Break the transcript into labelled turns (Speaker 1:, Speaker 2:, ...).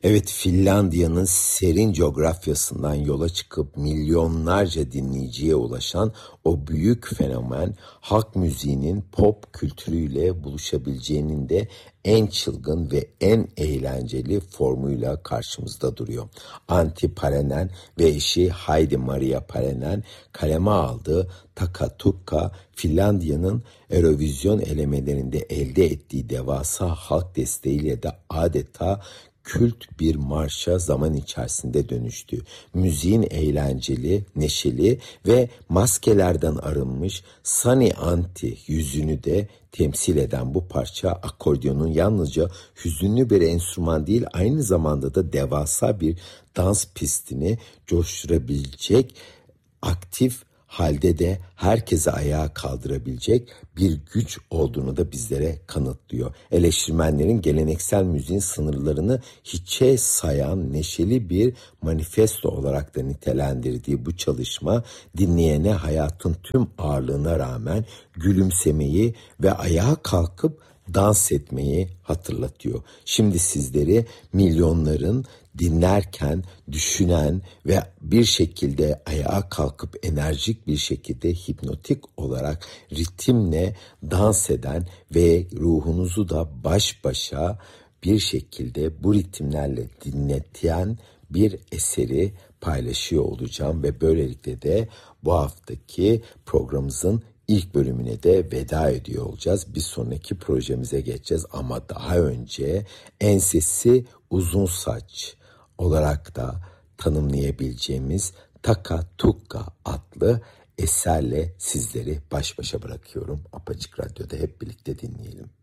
Speaker 1: Evet, Finlandiya'nın serin coğrafyasından yola çıkıp milyonlarca dinleyiciye ulaşan o büyük fenomen halk müziğinin pop kültürüyle buluşabileceğinin de en çılgın ve en eğlenceli formuyla karşımızda duruyor. Antti Paranen ve eşi Heidi Maria Paranen kaleme aldığı Taka Tukka, Finlandiya'nın Eurovision elemelerinde elde ettiği devasa halk desteğiyle de adeta kült bir marşa zaman içerisinde dönüştü. Müziğin eğlenceli, neşeli ve maskelerden arınmış Sunny Antti yüzünü de temsil eden bu parça akordiyonun yalnızca hüzünlü bir enstrüman değil, aynı zamanda da devasa bir dans pistini coşturabilecek, aktif halde de herkese ayağa kaldırabilecek bir güç olduğunu da bizlere kanıtlıyor. Eleştirmenlerin geleneksel müziğin sınırlarını hiçe sayan neşeli bir manifesto olarak da nitelendirdiği bu çalışma dinleyene hayatın tüm ağırlığına rağmen gülümsemeyi ve ayağa kalkıp dans etmeyi hatırlatıyor. Şimdi sizleri milyonların dinlerken düşünen ve bir şekilde ayağa kalkıp enerjik bir şekilde hipnotik olarak ritimle dans eden ve ruhunuzu da baş başa bir şekilde bu ritimlerle dinleten bir eseri paylaşıyor olacağım ve böylelikle de bu haftaki programımızın İlk bölümüne de veda ediyor olacağız. Bir sonraki projemize geçeceğiz ama daha önce ensesi uzun saç olarak da tanımlayabileceğimiz Taka Tukka adlı eserle sizleri baş başa bırakıyorum. Apaçık Radyo'da hep birlikte dinleyelim.